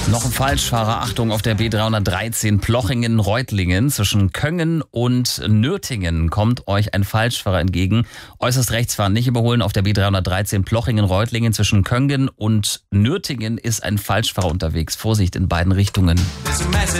Noch ein Falschfahrer, Achtung, auf der B313 Plochingen-Reutlingen zwischen Köngen und Nürtingen kommt euch ein Falschfahrer entgegen. Äußerst rechts fahren, nicht überholen. Auf der B313 Plochingen-Reutlingen zwischen Köngen und Nürtingen ist ein Falschfahrer unterwegs. Vorsicht in beiden Richtungen.